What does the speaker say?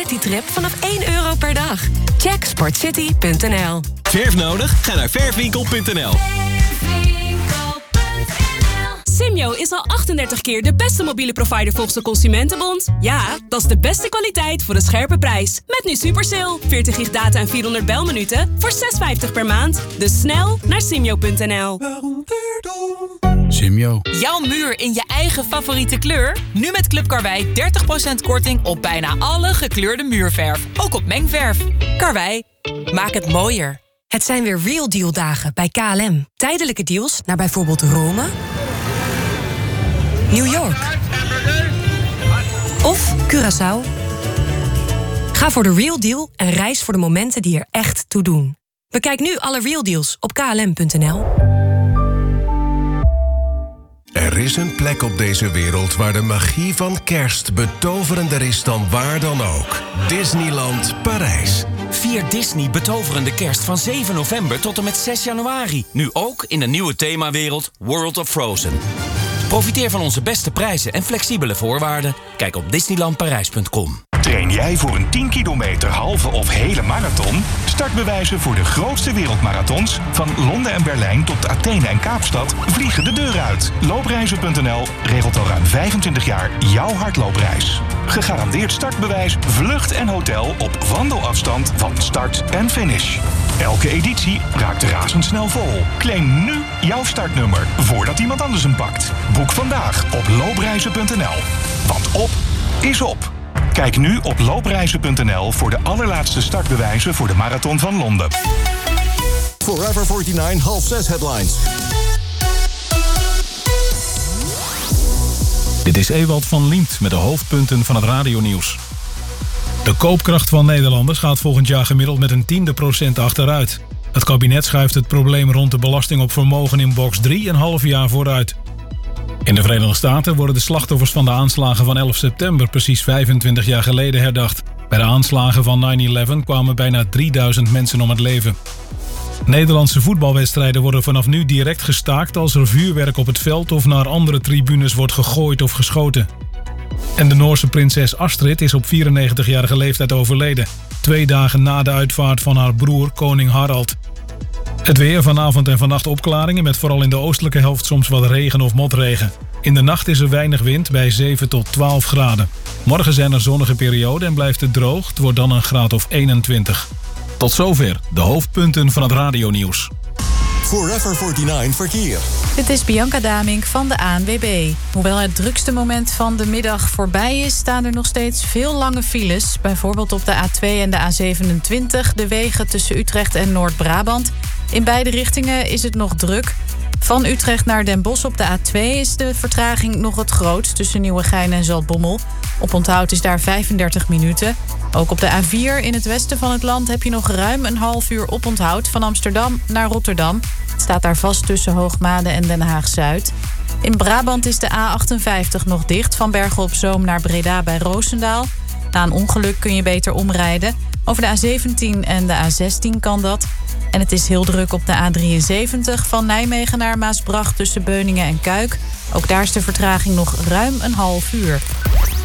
Citytrip vanaf €1 per dag. Check sportcity.nl. Verf nodig? Ga naar verfwinkel.nl. Simyo is al 38 keer de beste mobiele provider volgens de Consumentenbond. Ja, dat is de beste kwaliteit voor een scherpe prijs. Met nu Supersale. 40 gig data en 400 belminuten voor €6,50 per maand. Dus snel naar simyo.nl. Simyo. Jouw muur in je eigen favoriete kleur? Nu met Club Karwei 30% korting op bijna alle gekleurde muurverf. Ook op mengverf. Karwei, maak het mooier. Het zijn weer Real Deal dagen bij KLM. Tijdelijke deals naar bijvoorbeeld Rome, New York of Curaçao. Ga voor de Real Deal en reis voor de momenten die er echt toe doen. Bekijk nu alle Real Deals op klm.nl. Er is een plek op deze wereld waar de magie van kerst betoverender is dan waar dan ook. Disneyland Parijs. Vier Disney betoverende kerst van 7 november tot en met 6 januari. Nu ook in de nieuwe themawereld World of Frozen. Profiteer van onze beste prijzen en flexibele voorwaarden. Kijk op disneylandparijs.com. Train jij voor een 10 kilometer, halve of hele marathon? Startbewijzen voor de grootste wereldmarathons van Londen en Berlijn tot Athene en Kaapstad vliegen de deur uit. Loopreizen.nl regelt al ruim 25 jaar jouw hardloopreis. Gegarandeerd startbewijs, vlucht en hotel op wandelafstand van start en finish. Elke editie raakt razendsnel vol. Claim nu jouw startnummer voordat iemand anders hem pakt. Boek vandaag op loopreizen.nl. Want op is op. Kijk nu op loopreizen.nl voor de allerlaatste startbewijzen voor de Marathon van Londen. Forever 49 half 6 headlines. Dit is Ewald van Liemt met de hoofdpunten van het radionieuws. De koopkracht van Nederlanders gaat volgend jaar gemiddeld met een 0,1% achteruit. Het kabinet schuift het probleem rond de belasting op vermogen in box 3 een half jaar vooruit. In de Verenigde Staten worden de slachtoffers van de aanslagen van 11 september precies 25 jaar geleden herdacht. Bij de aanslagen van 9/11 kwamen bijna 3000 mensen om het leven. Nederlandse voetbalwedstrijden worden vanaf nu direct gestaakt als er vuurwerk op het veld of naar andere tribunes wordt gegooid of geschoten. En de Noorse prinses Astrid is op 94-jarige leeftijd overleden, 2 dagen na de uitvaart van haar broer koning Harald. Het weer, vanavond en vannacht opklaringen met vooral in de oostelijke helft soms wat regen of motregen. In de nacht is er weinig wind bij 7 tot 12 graden. Morgen zijn er zonnige perioden en blijft het droog. Het wordt dan een graad of 21. Tot zover de hoofdpunten van het radionieuws. Forever 49 verkeer. Dit is Bianca Damink van de ANWB. Hoewel het drukste moment van de middag voorbij is, staan er nog steeds veel lange files. Bijvoorbeeld op de A2 en de A27, de wegen tussen Utrecht en Noord-Brabant. In beide richtingen is het nog druk. Van Utrecht naar Den Bosch op de A2 is de vertraging nog het grootst tussen Nieuwegein en Zaltbommel. Oponthoud is daar 35 minuten. Ook op de A4 in het westen van het land heb je nog ruim een half uur oponthoud van Amsterdam naar Rotterdam. Het staat daar vast tussen Hoogmade en Den Haag-Zuid. In Brabant is de A58 nog dicht van Bergen op Zoom naar Breda bij Roosendaal. Na een ongeluk kun je beter omrijden. Over de A17 en de A16 kan dat. En het is heel druk op de A73 van Nijmegen naar Maasbracht tussen Beuningen en Kuik. Ook daar is de vertraging nog ruim een half uur.